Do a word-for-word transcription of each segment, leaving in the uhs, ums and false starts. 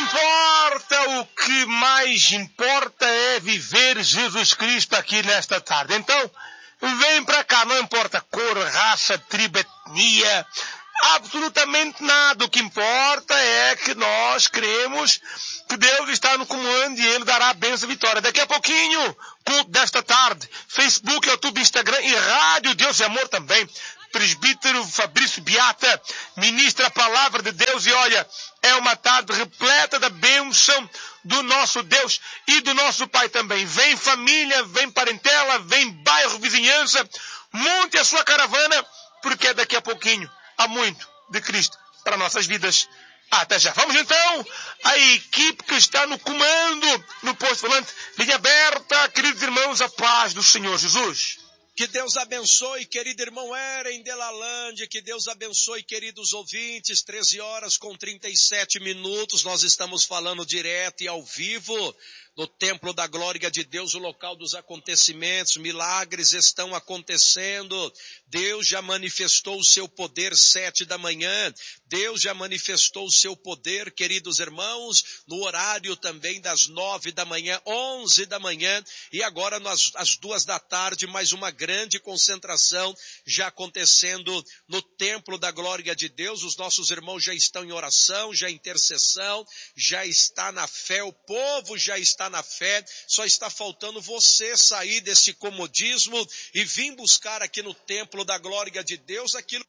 importa, o que mais importa é viver Jesus Cristo aqui nesta tarde. Então, vem para cá, não importa cor, raça, tribo, etnia, absolutamente nada. O que importa é que nós cremos que Deus está no comando e Ele dará a bênção e vitória. Daqui a pouquinho, culto desta tarde, Facebook, YouTube, Instagram e Rádio Deus e Amor também. Presbítero Fabrício Beata ministra a palavra de Deus e olha, é uma tarde repleta da bênção do nosso Deus e do nosso Pai também. Vem família, vem parentela, vem bairro, vizinhança, monte a sua caravana, porque daqui a pouquinho há muito de Cristo para nossas vidas. Até já. Vamos então à equipe que está no comando, no posto falante, linha aberta, queridos irmãos, a paz do Senhor Jesus. Que Deus abençoe, querido irmão Eren Delalande, que Deus abençoe, queridos ouvintes, treze horas com trinta e sete minutos, nós estamos falando direto e ao vivo no Templo da Glória de Deus, o local dos acontecimentos, milagres estão acontecendo, Deus já manifestou o seu poder sete da manhã, Deus já manifestou o seu poder, queridos irmãos, no horário também das nove da manhã, onze da manhã, e agora nas, às duas da tarde, mais uma grande concentração já acontecendo no Templo da Glória de Deus, os nossos irmãos já estão em oração, já em intercessão, já está na fé, o povo já está na fé, só está faltando você sair desse comodismo e vir buscar aqui no Templo da Glória de Deus aquilo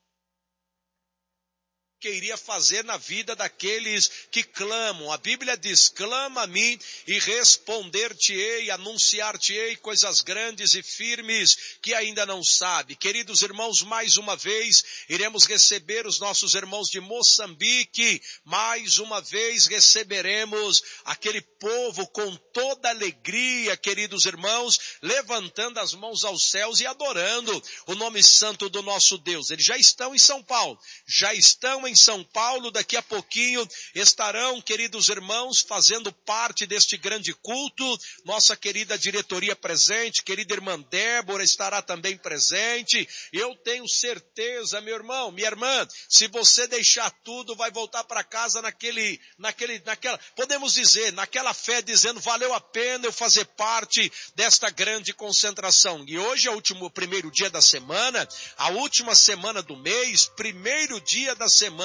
que iria fazer na vida daqueles que clamam. A Bíblia diz, clama a mim e responder-te-ei, anunciar-te-ei coisas grandes e firmes que ainda não sabe. Queridos irmãos, mais uma vez iremos receber os nossos irmãos de Moçambique, mais uma vez receberemos aquele povo com toda alegria, queridos irmãos, levantando as mãos aos céus e adorando o nome santo do nosso Deus. Eles já estão em São Paulo, já estão em São Paulo, daqui a pouquinho estarão, queridos irmãos, fazendo parte deste grande culto, nossa querida diretoria presente, querida irmã Débora estará também presente, eu tenho certeza, meu irmão, minha irmã, se você deixar tudo, vai voltar para casa naquele, naquele, naquela, podemos dizer, naquela fé, dizendo, valeu a pena eu fazer parte desta grande concentração, e hoje é o último, primeiro dia da semana, a última semana do mês, primeiro dia da semana,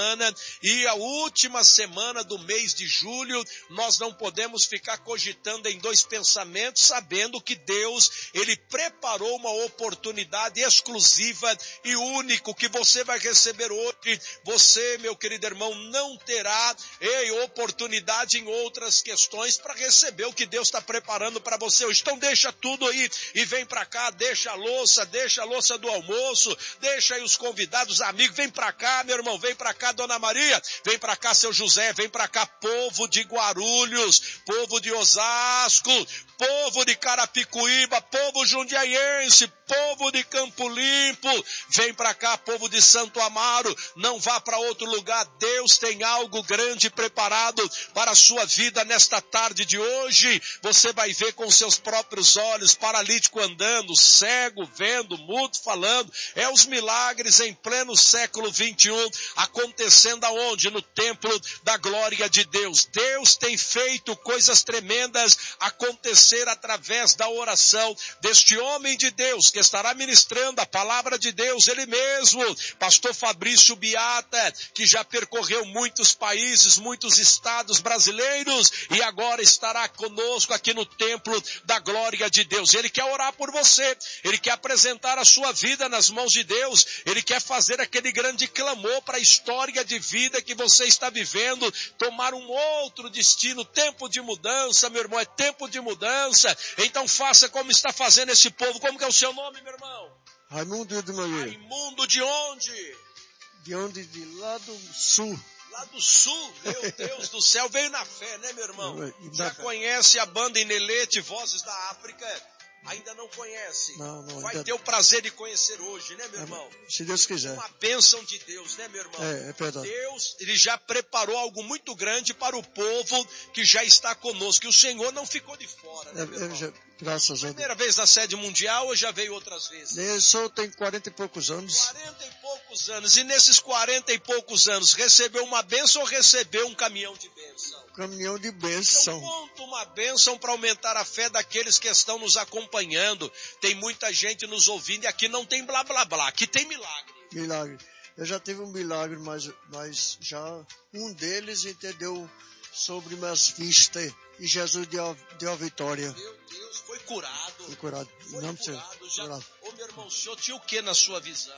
e a última semana do mês de julho, nós não podemos ficar cogitando em dois pensamentos, sabendo que Deus, Ele preparou uma oportunidade exclusiva e única que você vai receber hoje. Você, meu querido irmão, não terá ei, oportunidade em outras questões para receber o que Deus está preparando para você. Então deixa tudo aí e vem para cá, deixa a louça, deixa a louça do almoço, deixa aí os convidados, amigos, vem para cá, meu irmão, vem para cá, Dona Maria, vem para cá, seu José, vem para cá, povo de Guarulhos, povo de Osasco, povo de Carapicuíba, povo jundiaiense, povo de Campo Limpo, vem para cá, povo de Santo Amaro, não vá para outro lugar, Deus tem algo grande preparado para a sua vida nesta tarde de hoje, você vai ver com seus próprios olhos, paralítico andando, cego vendo, mudo falando, é os milagres em pleno século vinte e um, acontecendo aonde? No Templo da Glória de Deus. Deus tem feito coisas tremendas acontecer através da oração deste homem de Deus que estará ministrando a palavra de Deus, ele mesmo, pastor Fabrício Beata, que já percorreu muitos países, muitos estados brasileiros e agora estará conosco aqui no Templo da Glória de Deus. Ele quer orar por você, ele quer apresentar a sua vida nas mãos de Deus, ele quer fazer aquele grande clamor para a história de vida que você está vivendo, tomar um outro destino, tempo de mudança, meu irmão, é tempo de mudança, então faça como está fazendo esse povo. Como que é o seu nome, meu irmão? Raimundo de Maria. Raimundo de onde? De onde? De lá do sul. Lá do sul, meu Deus do céu, veio na fé, né, meu irmão? Já fé. Conhece a banda Inelete, Vozes da África? Ainda não conhece? Não, não. Vai ainda... ter o prazer de conhecer hoje, né, meu irmão? Se Deus quiser. Uma bênção de Deus, né, meu irmão? É, é verdade. Deus, Ele já preparou algo muito grande para o povo que já está conosco. E o Senhor não ficou de fora, né, É, meu irmão? já, graças a Deus. Primeira vez na sede mundial ou já veio outras vezes? Eu só tenho quarenta e poucos anos. quarenta e poucos poucos anos. E nesses quarenta e poucos anos, recebeu uma bênção ou recebeu um caminhão de bênção? Caminhão de Então, bênção. conta uma bênção para aumentar a fé daqueles que estão nos acompanhando. Tem muita gente nos ouvindo e aqui não tem blá blá blá, aqui tem milagre. Milagre. Eu já tive um milagre, mas, mas já um deles entendeu sobre minhas vistas e Jesus deu, deu a vitória. Meu Deus, foi curado. Foi curado. Foi Não curado. Já... curado. Ô meu irmão, o senhor tinha o que na sua visão?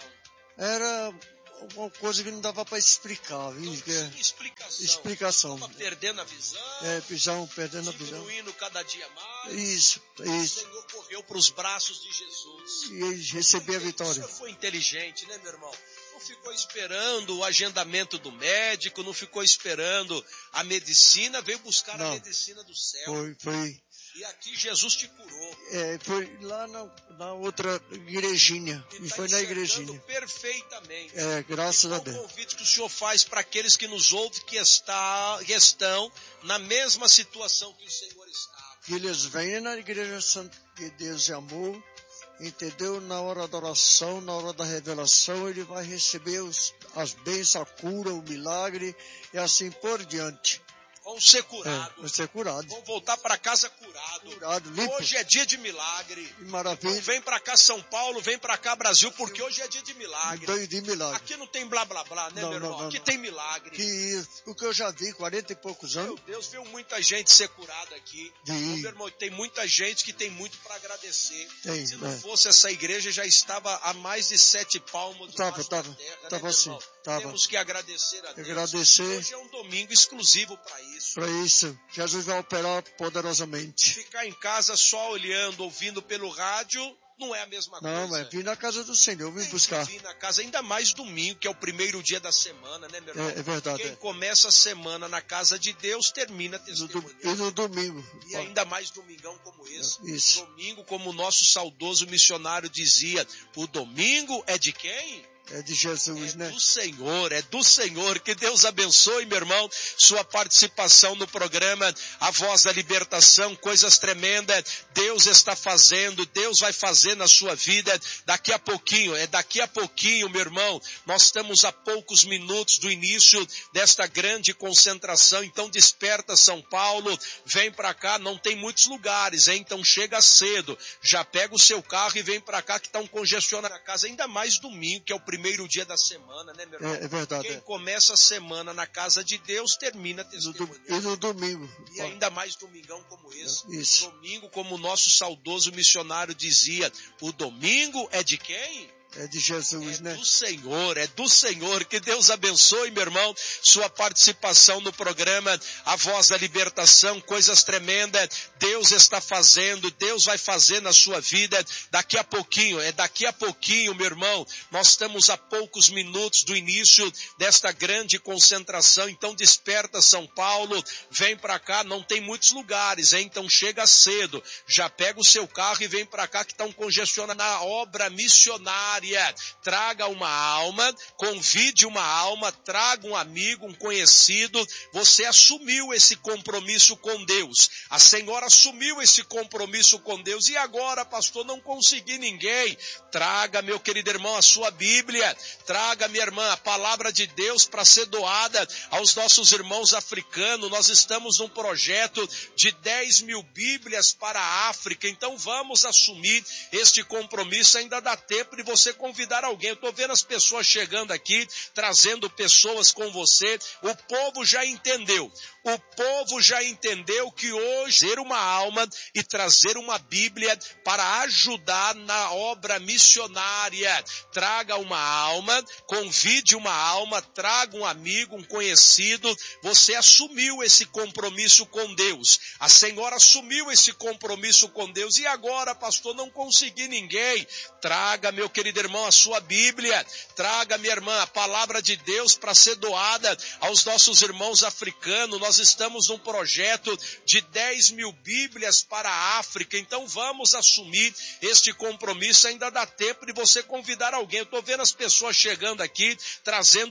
Era uma coisa que não dava para explicar. Viu? Não tinha explicação. Explicação. Estava perdendo a visão. É, visão, perdendo a visão. Diminuindo cada dia mais. Isso, isso. O Senhor correu para os braços de Jesus. E recebi a vitória. O senhor foi inteligente, né, meu irmão? Não ficou esperando o agendamento do médico, não ficou esperando a medicina, veio buscar não. a medicina do céu. Foi, foi. E aqui Jesus te curou. É, foi lá na, na outra igrejinha. E, e tá foi na igrejinha. Perfeitamente. É, graças a Deus. O convite que o senhor faz para aqueles que nos ouvem, que, está, que estão na mesma situação que o Senhor está. Que eles venham na igreja Santo de Deus e Amor, entendeu? Na hora da oração, na hora da revelação, ele vai receber os, as bênçãos, a cura, o milagre e assim por diante. Vão ser curados. É, vão ser curados. Vão voltar para casa curado. Curado, limpo. Hoje é dia de milagre. Que maravilha. Vem para cá São Paulo, vem para cá Brasil, porque hoje é dia de milagre. Dia de milagre. Aqui não tem blá blá blá, né, não, meu irmão? Não, não, aqui não. tem milagre. Que o que eu já vi, quarenta e poucos anos. Meu Deus, viu muita gente ser curada aqui. De... Meu irmão, tem muita gente que tem muito para agradecer. Tem, Se não é. fosse essa igreja, já estava a mais de sete palmos do tava, tava, da terra, tava né, assim, irmão? tava. Temos que agradecer a Deus. Agradecer. Hoje é um domingo exclusivo para isso. Para isso. Jesus vai operar poderosamente. Ficar em casa só olhando, ouvindo pelo rádio, não é a mesma não, coisa. Não, é vir na casa do Senhor, vim Tem buscar. Vir na casa, ainda mais domingo, que é o primeiro dia da semana, né, meu irmão? É, é verdade. Quem é. começa a semana na casa de Deus, termina testemunhando. E no domingo. E ainda mais domingão como esse. Isso. Domingo, como o nosso saudoso missionário dizia, o domingo é de quem? É de Jesus, é né? É do Senhor, é do Senhor. Que Deus abençoe, meu irmão, sua participação no programa A Voz da Libertação, coisas tremendas. Deus está fazendo, Deus vai fazer na sua vida daqui a pouquinho. É daqui a pouquinho, meu irmão. Nós estamos a poucos minutos do início desta grande concentração. Então desperta São Paulo, vem para cá. Não tem muitos lugares, hein? Então chega cedo. Já pega o seu carro e vem para cá que estão congestionando a casa. Ainda mais domingo, que é o primeiro dia da semana, né, meu irmão? É, é verdade. Quem é. começa a semana na casa de Deus, termina testemunhando. E no domingo. E ainda mais domingão como esse. Isso. Domingo, como o nosso saudoso missionário dizia, o domingo é de quem? É de Jesus, é né? É do Senhor, é do Senhor. Que Deus abençoe, meu irmão, sua participação no programa A Voz da Libertação, coisas tremendas. Deus está fazendo, Deus vai fazer na sua vida daqui a pouquinho. É daqui a pouquinho, meu irmão. Nós estamos a poucos minutos do início desta grande concentração. Então desperta São Paulo, vem para cá. Não tem muitos lugares, hein? Então chega cedo. Já pega o seu carro e vem para cá que estão congestionando na obra missionária. Traga uma alma, convide uma alma, traga um amigo, um conhecido. Você assumiu esse compromisso com Deus. A senhora assumiu esse compromisso com Deus. E agora, pastor, não consegui ninguém. Traga, meu querido irmão, a sua Bíblia. Traga, minha irmã, a palavra de Deus para ser doada aos nossos irmãos africanos. Nós estamos num projeto de dez mil Bíblias para a África. Então vamos assumir este compromisso. Ainda dá tempo de você convidar alguém. Eu estou vendo as pessoas chegando aqui, trazendo pessoas com você. O povo já entendeu. O povo já entendeu que hoje ter uma alma e trazer uma Bíblia para ajudar na obra missionária. Traga uma alma, convide uma alma, traga um amigo, um conhecido. Você assumiu esse compromisso com Deus. A senhora assumiu esse compromisso com Deus. E agora, pastor, não consegui ninguém. Traga, meu querido irmão, a sua Bíblia. Traga, minha irmã, a palavra de Deus para ser doada aos nossos irmãos africanos. Nós estamos num projeto de dez mil Bíblias para a África. Então vamos assumir este compromisso. Ainda dá tempo de você convidar alguém. Eu estou vendo as pessoas chegando aqui, trazendo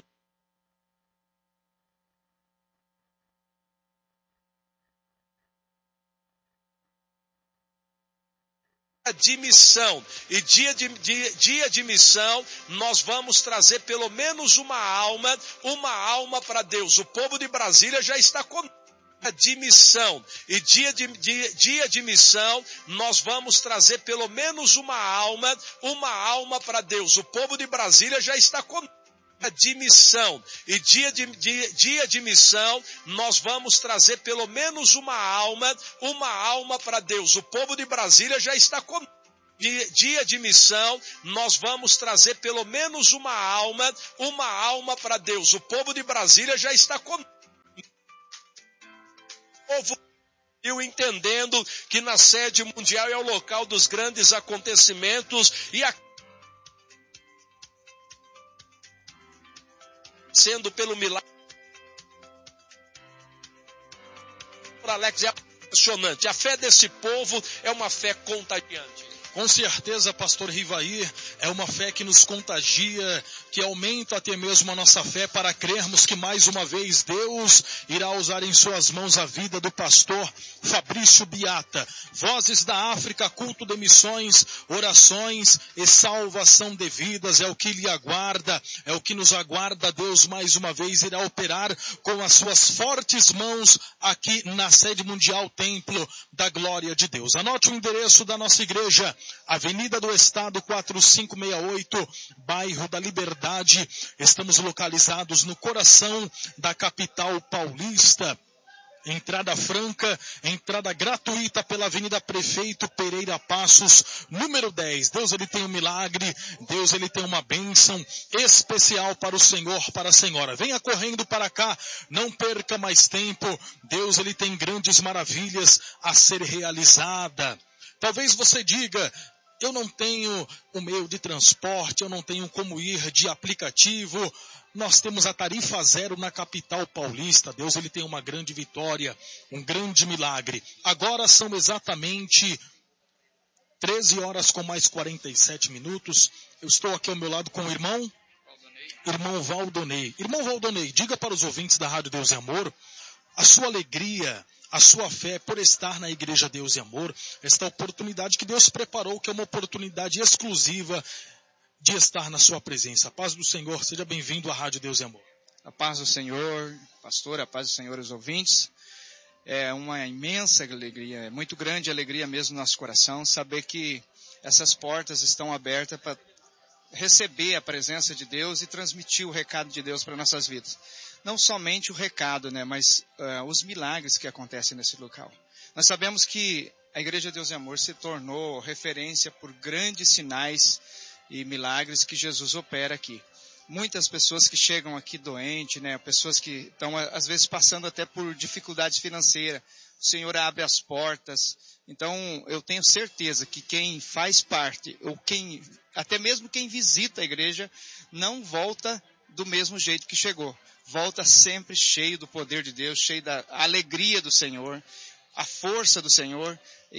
de missão. E dia de, dia, dia de missão, nós vamos trazer pelo menos uma alma, uma alma para Deus. O povo de Brasília já está com de missão. E dia de, dia, dia de missão, nós vamos trazer pelo menos uma alma, uma alma para Deus. O povo de Brasília já está com de missão. E dia de, dia, dia de missão, nós vamos trazer pelo menos uma alma, uma alma para Deus. O povo de Brasília já está com dia, dia de missão, nós vamos trazer pelo menos uma alma, uma alma para Deus. O povo de Brasília já está com povo eu entendendo que na sede mundial é o local dos grandes acontecimentos e a sendo pelo milagre. Alex, é impressionante. A fé desse povo é uma fé contagiante. Com certeza, pastor Rivair, é uma fé que nos contagia, que aumenta até mesmo a nossa fé para crermos que mais uma vez Deus irá usar em suas mãos a vida do pastor Fabrício Biata. Vozes da África, culto de missões, orações e salvação de vidas é o que lhe aguarda, é o que nos aguarda. Deus mais uma vez irá operar com as suas fortes mãos aqui na sede mundial Templo da Glória de Deus. Anote o endereço da nossa igreja, Avenida do Estado quatrocentos e sessenta e oito, bairro da Liberdade. Estamos localizados no coração da capital paulista. Entrada franca, entrada gratuita pela Avenida Prefeito Pereira Passos, número dez. Deus, ele tem um milagre, Deus, ele tem uma bênção especial para o Senhor, para a Senhora. Venha correndo para cá, não perca mais tempo. Deus, ele tem grandes maravilhas a ser realizada. Talvez você diga, eu não tenho o meio de transporte, eu não tenho como ir de aplicativo. Nós temos a tarifa zero na capital paulista. Deus, ele tem uma grande vitória, um grande milagre. Agora são exatamente treze horas com mais quarenta e sete minutos. Eu estou aqui ao meu lado com o irmão, irmão Valdonei. Irmão Valdonei, diga para os ouvintes da Rádio Deus e Amor, a sua alegria, a sua fé por estar na Igreja Deus e Amor, esta oportunidade que Deus preparou, que é uma oportunidade exclusiva de estar na sua presença. A paz do Senhor, seja bem-vindo à Rádio Deus e Amor. A paz do Senhor, pastor, a paz do Senhor aos ouvintes. É uma imensa alegria, é muito grande alegria mesmo no nosso coração, saber que essas portas estão abertas para receber a presença de Deus e transmitir o recado de Deus para nossas vidas. Não somente o recado, né, mas uh, os milagres que acontecem nesse local. Nós sabemos que a Igreja Deus e Amor se tornou referência por grandes sinais e milagres que Jesus opera aqui. Muitas pessoas que chegam aqui doentes, né, pessoas que estão às vezes passando até por dificuldades financeiras, o Senhor abre as portas. Então eu tenho certeza que quem faz parte, ou quem, até mesmo quem visita a igreja, não volta do mesmo jeito que chegou. Volta sempre cheio do poder de Deus, cheio da alegria do Senhor, a força do Senhor,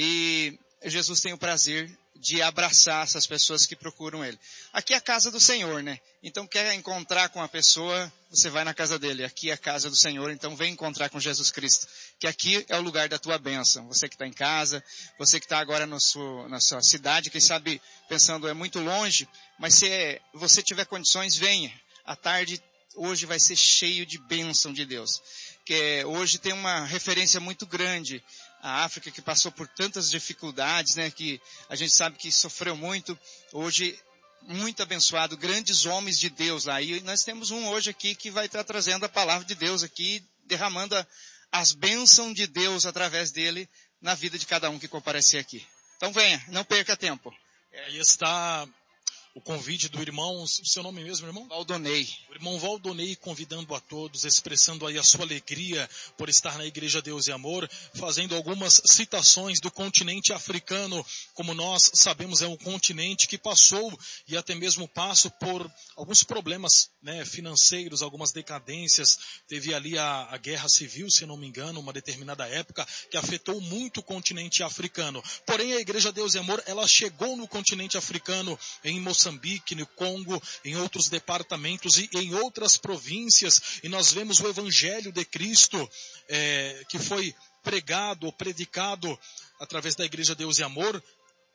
e Jesus tem o prazer de abraçar essas pessoas que procuram Ele. Aqui é a casa do Senhor, né? Então quer encontrar com a pessoa, você vai na casa dele. Aqui é a casa do Senhor, então vem encontrar com Jesus Cristo. Que aqui é o lugar da tua bênção. Você que está em casa, você que está agora no seu, na sua cidade, quem sabe pensando é muito longe, mas se você tiver condições, venha. À tarde, hoje vai ser cheio de bênção de Deus. Que hoje tem uma referência muito grande. A África que passou por tantas dificuldades, né, que a gente sabe que sofreu muito, hoje muito abençoado, grandes homens de Deus lá. E nós temos um hoje aqui que vai estar trazendo a palavra de Deus aqui, derramando a, as bênçãos de Deus através dele na vida de cada um que comparecer aqui. Então venha, não perca tempo. Aí está o convite do irmão, o seu nome mesmo, irmão? Valdonei. O irmão Valdonei convidando a todos, expressando aí a sua alegria por estar na Igreja Deus e Amor, fazendo algumas citações do continente africano. Como nós sabemos, é um continente que passou e até mesmo passa por alguns problemas, né, financeiros, algumas decadências. Teve ali a, a guerra civil, se não me engano, uma determinada época, que afetou muito o continente africano. Porém, a Igreja Deus e Amor, ela chegou no continente africano, em Moçambique, Moçambique, no Congo, em outros departamentos e em outras províncias, e nós vemos o Evangelho de Cristo é, que foi pregado ou predicado através da Igreja Deus e Amor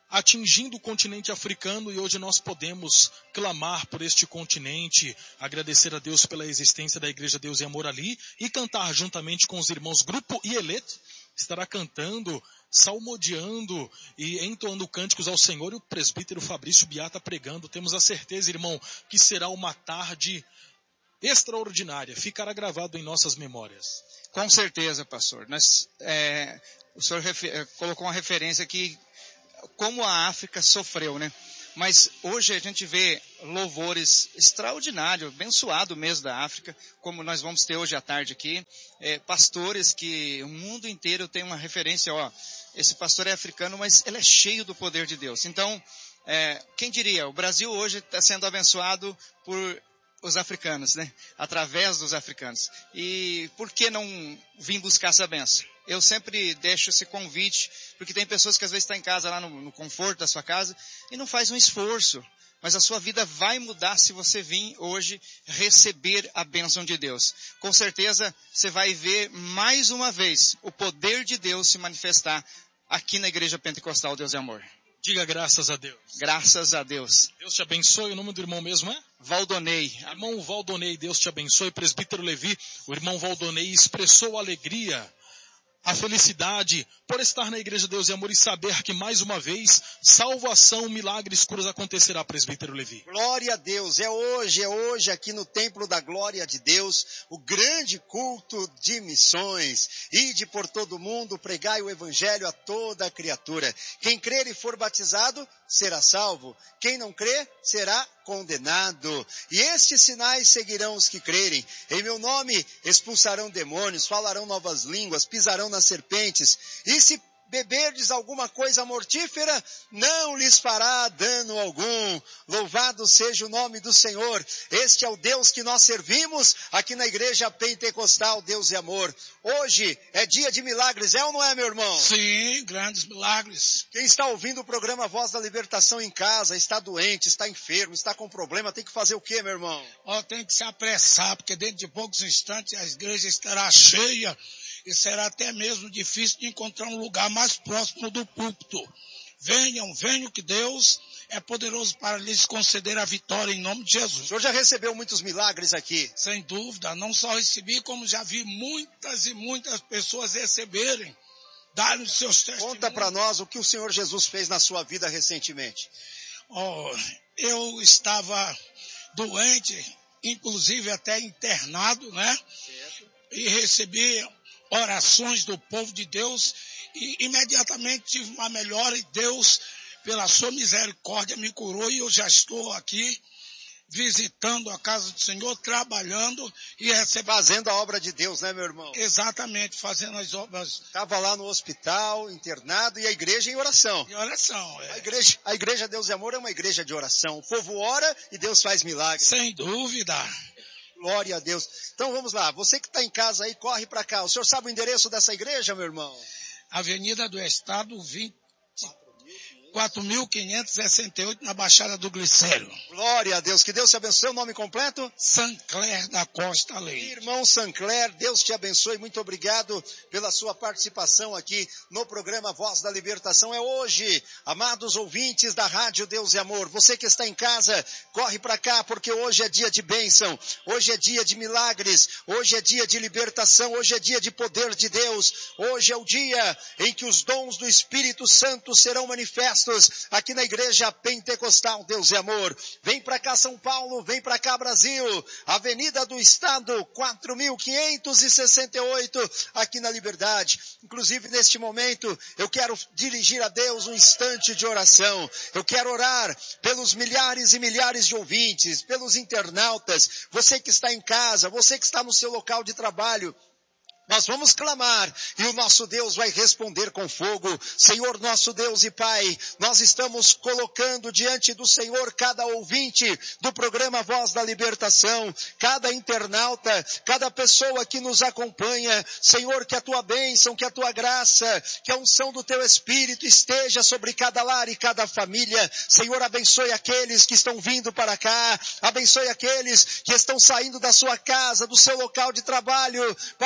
atingindo o continente africano, e hoje nós podemos clamar por este continente, agradecer a Deus pela existência da Igreja Deus e Amor ali e cantar juntamente com os irmãos. Grupo Ielet estará cantando, salmodiando e entoando cânticos ao Senhor, e o presbítero Fabrício Biata pregando. Temos a certeza, irmão, que será uma tarde extraordinária, ficará gravado em nossas memórias. Com certeza, pastor. Nós, é, o senhor refer, colocou uma referência aqui, como a África sofreu, né? Mas hoje a gente vê louvores extraordinários, abençoado mesmo da África, como nós vamos ter hoje à tarde aqui. É, pastores que o mundo inteiro tem uma referência, ó, esse pastor é africano, mas ele é cheio do poder de Deus. Então, é, quem diria, o Brasil hoje está sendo abençoado por os africanos, né? Através dos africanos. E por que não vir buscar essa benção? Eu sempre deixo esse convite, porque tem pessoas que às vezes estão em casa, lá no, no conforto da sua casa, e não faz um esforço. Mas a sua vida vai mudar se você vir hoje receber a bênção de Deus. Com certeza, você vai ver mais uma vez o poder de Deus se manifestar aqui na Igreja Pentecostal Deus é Amor. Diga graças a Deus. Graças a Deus. Deus te abençoe. O nome do irmão mesmo é? Valdonei. Irmão Valdonei, Deus te abençoe. Presbítero Levi, o irmão Valdonei expressou alegria, a felicidade por estar na Igreja Deus e Amor e saber que mais uma vez salvação, milagres, curas acontecerá, presbítero Levi. Glória a Deus, é hoje, é hoje aqui no Templo da Glória de Deus, o grande culto de missões. Ide por todo mundo, pregai o evangelho a toda a criatura. Quem crer e for batizado, será salvo. Quem não crer, será condenado. E estes sinais seguirão os que crerem. Em meu nome expulsarão demônios, falarão novas línguas, pisarão nas serpentes. E se beberdes alguma coisa mortífera, não lhes fará dano algum. Louvado seja o nome do Senhor. Este é o Deus que nós servimos aqui na Igreja Pentecostal Deus e Amor. Hoje é dia de milagres, é ou não é, meu irmão? Sim, grandes milagres. Quem está ouvindo o programa Voz da Libertação em casa, está doente, está enfermo, está com problema, tem que fazer o quê, meu irmão? Ó, tem que se apressar, porque dentro de poucos instantes a igreja estará cheia e será até mesmo difícil de encontrar um lugar mais próximo do púlpito. Venham, venham, que Deus é poderoso para lhes conceder a vitória em nome de Jesus. O senhor já recebeu muitos milagres aqui? Sem dúvida, não só recebi, como já vi muitas e muitas pessoas receberem, darem os seus testemunhos. Conta para nós o que o Senhor Jesus fez na sua vida recentemente. Oh, eu estava doente, inclusive até internado, né? Certo. E recebi orações do povo de Deus e imediatamente tive uma melhora e Deus, pela sua misericórdia, me curou e eu já estou aqui visitando a casa do Senhor, trabalhando e recebendo. Fazendo a obra de Deus, né, meu irmão? Exatamente, fazendo as obras. Estava lá no hospital, internado, e a igreja em oração. Em oração, é. A igreja, a igreja Deus e Amor é uma igreja de oração. O povo ora e Deus faz milagres. Sem dúvida. Glória a Deus. Então vamos lá, você que está em casa aí, corre para cá. O senhor sabe o endereço dessa igreja, meu irmão? Avenida do Estado, vinte quatro mil quinhentos e sessenta e oito, na Baixada do Glicério. Glória a Deus, que Deus te abençoe. O nome completo? Sancler da Costa Leite. Irmão Sancler, Deus te abençoe. Muito obrigado pela sua participação aqui no programa Voz da Libertação. É hoje, amados ouvintes da Rádio Deus e Amor. Você que está em casa, corre para cá, porque hoje é dia de bênção. Hoje é dia de milagres. Hoje é dia de libertação. Hoje é dia de poder de Deus. Hoje é o dia em que os dons do Espírito Santo serão manifestos aqui na Igreja Pentecostal Deus e Amor. Vem para cá São Paulo, vem para cá Brasil, Avenida do Estado, quatro mil quinhentos e sessenta e oito, aqui na Liberdade. Inclusive neste momento eu quero dirigir a Deus um instante de oração. Eu quero orar pelos milhares e milhares de ouvintes, pelos internautas, você que está em casa, você que está no seu local de trabalho. Nós vamos clamar e o nosso Deus vai responder com fogo. Senhor nosso Deus e Pai, nós estamos colocando diante do Senhor cada ouvinte do programa Voz da Libertação, cada internauta, cada pessoa que nos acompanha. Senhor, que a tua bênção, que a tua graça, que a unção do teu Espírito esteja sobre cada lar e cada família. Senhor, abençoe aqueles que estão vindo para cá, abençoe aqueles que estão saindo da sua casa, do seu local de trabalho, para vir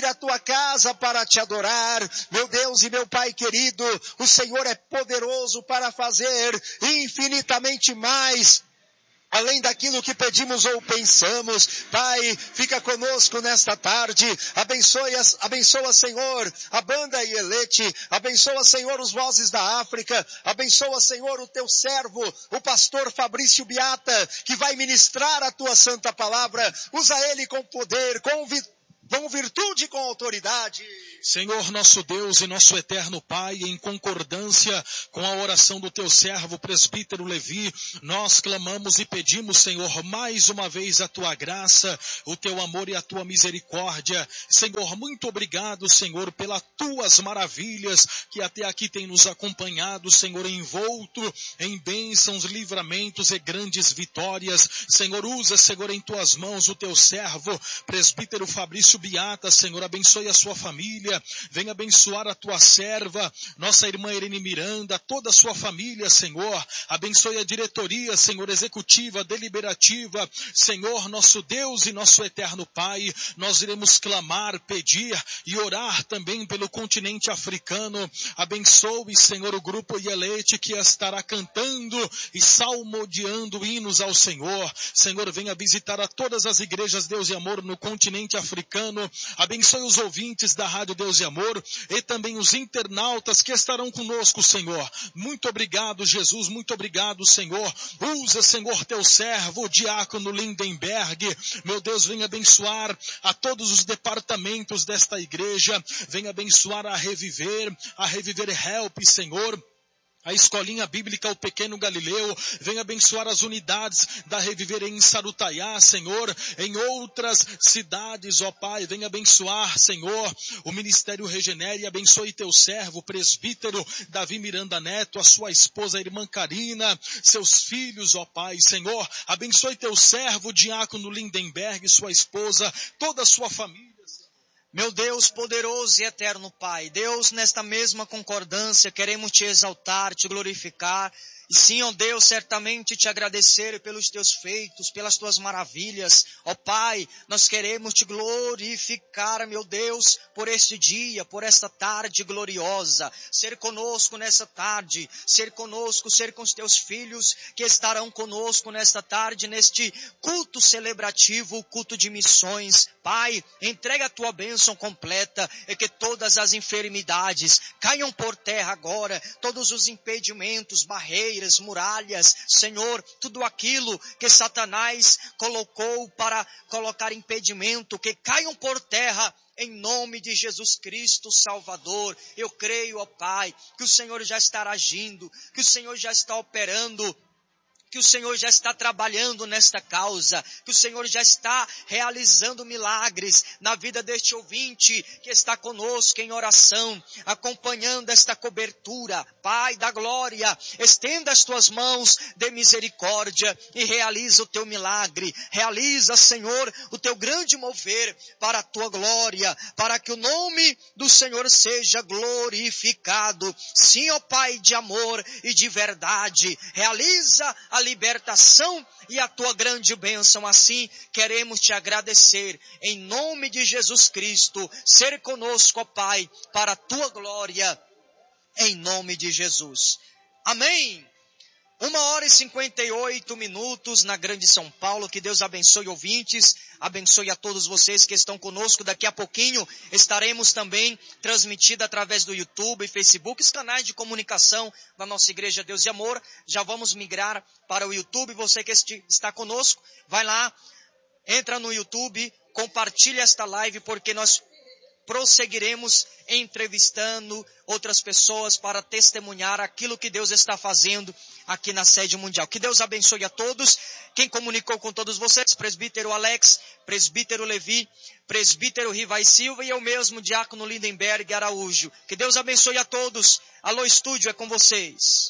à tua casa para te adorar. Meu Deus e meu Pai querido, o Senhor é poderoso para fazer infinitamente mais além daquilo que pedimos ou pensamos. Pai, fica conosco nesta tarde, abençoe, abençoa, Senhor, a banda Ielete, abençoa, Senhor, os Vozes da África, abençoa, Senhor, o teu servo, o pastor Fabrício Biata, que vai ministrar a tua santa palavra. Usa ele com poder, com vitória, com virtude e com autoridade. Senhor nosso Deus e nosso eterno Pai, em concordância com a oração do teu servo, presbítero Levi, nós clamamos e pedimos, Senhor, mais uma vez a tua graça, o teu amor e a tua misericórdia. Senhor, muito obrigado, Senhor, pelas tuas maravilhas que até aqui tem nos acompanhado, Senhor, envolto em bênçãos, livramentos e grandes vitórias. Senhor, usa, Senhor, em tuas mãos o teu servo, presbítero Fabrício Biata, Senhor, abençoe a sua família, venha abençoar a tua serva, nossa irmã Irene Miranda, toda a sua família, Senhor, abençoe a diretoria, Senhor, executiva, deliberativa, Senhor, nosso Deus e nosso eterno Pai, nós iremos clamar, pedir e orar também pelo continente africano. Abençoe, Senhor, o grupo Ielete que estará cantando e salmodiando hinos ao Senhor. Senhor, venha visitar a todas as igrejas Deus e Amor no continente africano. Abençoe os ouvintes da Rádio Deus e Amor e também os internautas que estarão conosco, Senhor. Muito obrigado, Jesus, muito obrigado, Senhor. Usa, Senhor, teu servo, o diácono Lindenberg. Meu Deus, venha abençoar a todos os departamentos desta igreja. Venha abençoar a Reviver, a Reviver Help, Senhor. A escolinha bíblica, o Pequeno Galileu, venha abençoar as unidades da Reviver em Sarutaiá, Senhor, em outras cidades, ó Pai, venha abençoar, Senhor, o Ministério Regenere, abençoe teu servo, presbítero Davi Miranda Neto, a sua esposa, a irmã Karina, seus filhos, ó Pai, Senhor, abençoe teu servo, diácono Lindenberg, sua esposa, toda a sua família. Meu Deus poderoso e eterno Pai, Deus, nesta mesma concordância, queremos te exaltar, te glorificar, e sim, ó Deus, certamente te agradecer pelos teus feitos, pelas tuas maravilhas. Ó Pai, nós queremos te glorificar, meu Deus, por este dia, por esta tarde gloriosa. Ser conosco nessa tarde, ser conosco, ser com os teus filhos que estarão conosco nesta tarde, neste culto celebrativo, culto de missões. Pai, entrega a tua bênção completa e que todas as enfermidades caiam por terra agora, todos os impedimentos, barreiras, muralhas, Senhor, tudo aquilo que Satanás colocou para colocar impedimento, que caiam por terra, em nome de Jesus Cristo, Salvador. Eu creio, ó Pai, que o Senhor já está agindo, que o Senhor já está operando, que o Senhor já está trabalhando nesta causa, que o Senhor já está realizando milagres na vida deste ouvinte que está conosco em oração, acompanhando esta cobertura. Pai da glória, estenda as tuas mãos de misericórdia e realiza o teu milagre. Realiza, Senhor, o teu grande mover para a tua glória, para que o nome do Senhor seja glorificado. Sim, ó Pai de amor e de verdade, realiza a libertação e a tua grande bênção. Assim queremos te agradecer em nome de Jesus Cristo. Ser conosco, ó Pai, para a tua glória, em nome de Jesus. Amém. Uma hora e cinquenta e oito minutos na Grande São Paulo. Que Deus abençoe ouvintes, abençoe a todos vocês que estão conosco. Daqui a pouquinho estaremos também transmitidos através do YouTube e Facebook, os canais de comunicação da nossa Igreja Deus e Amor. Já vamos migrar para o YouTube. Você que está conosco, vai lá, entra no YouTube, compartilha esta live, porque nós prosseguiremos entrevistando outras pessoas para testemunhar aquilo que Deus está fazendo aqui na sede mundial. Que Deus abençoe a todos. Quem comunicou com todos vocês, presbítero Alex, presbítero Levi, presbítero Rivai Silva e eu mesmo, diácono Lindenberg Araújo. Que Deus abençoe a todos. Alô, estúdio, é com vocês.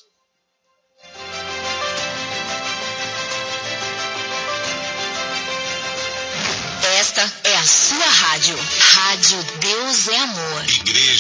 Esta é a sua rádio. Rádio Deus é Amor. Igreja